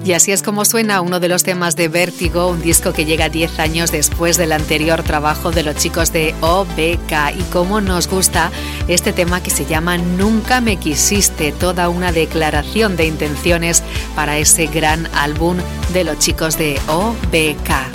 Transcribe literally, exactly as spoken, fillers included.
Y así es como suena uno de los temas de Vértigo, un disco que llega diez años después del anterior trabajo de los chicos de O B K. Y cómo nos gusta este tema que se llama Nunca me quisiste, toda una declaración de intenciones para ese gran álbum de los chicos de O B K.